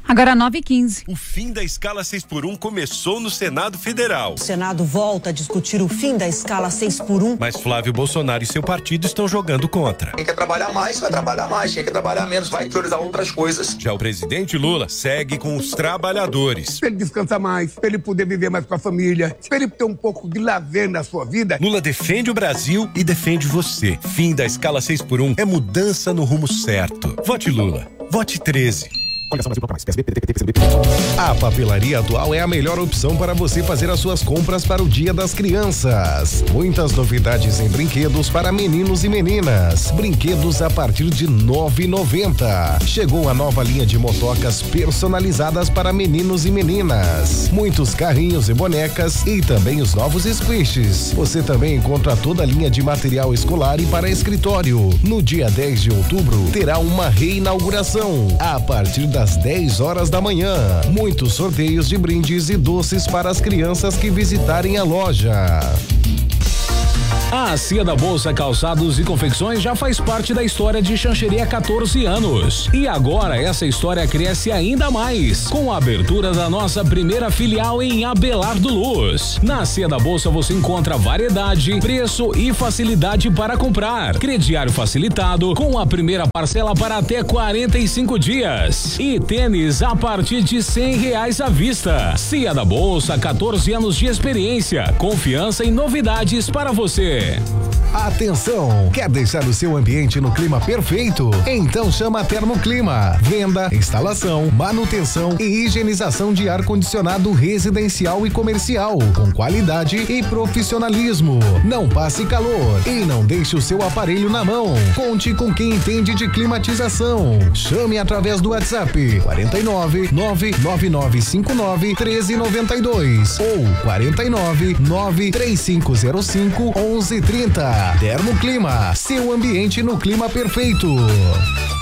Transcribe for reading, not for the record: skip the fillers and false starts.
Agora 9h15. O fim da escala 6x1 começou no Senado Federal. O Senado volta a discutir o fim da escala 6x1. Mas Flávio Bolsonaro e seu partido estão jogando contra. Quem quer trabalhar mais, vai trabalhar mais. Quem quer trabalhar menos, vai priorizar outras coisas. Já o presidente Lula segue com os trabalhadores. Pra ele descansar mais, pra ele poder viver mais com a família, pra ele ter um pouco de lazer na sua vida. Lula defende o Brasil e defende você. Fim da escala 6x1 é mudança no rumo certo. Vote Lula. Vote 13. A Papelaria Atual é a melhor opção para você fazer as suas compras para o Dia das Crianças. Muitas novidades em brinquedos para meninos e meninas. Brinquedos a partir de R$ 9,90. Chegou a nova linha de motocas personalizadas para meninos e meninas. Muitos carrinhos e bonecas e também os novos squishes. Você também encontra toda a linha de material escolar e para escritório. No dia 10 de outubro terá uma reinauguração a partir das 10 horas da manhã. Muitos sorteios de brindes e doces para as crianças que visitarem a loja. A Cia da Bolsa Calçados e Confecções já faz parte da história de Xanxerê há 14 anos. E agora essa história cresce ainda mais com a abertura da nossa primeira filial em Abelardo Luz. Na Cia da Bolsa você encontra variedade, preço e facilidade para comprar. Crediário facilitado com a primeira parcela para até 45 dias. E tênis a partir de R$100 à vista. Cia da Bolsa, 14 anos de experiência, confiança e novidades para você. Atenção! Quer deixar o seu ambiente no clima perfeito? Então chama a Termoclima. Venda, instalação, manutenção e higienização de ar-condicionado residencial e comercial, com qualidade e profissionalismo. Não passe calor e não deixe o seu aparelho na mão. Conte com quem entende de climatização. Chame através do WhatsApp 49 99959 1392 ou 49 93505 1130. Termoclima, seu ambiente no clima perfeito.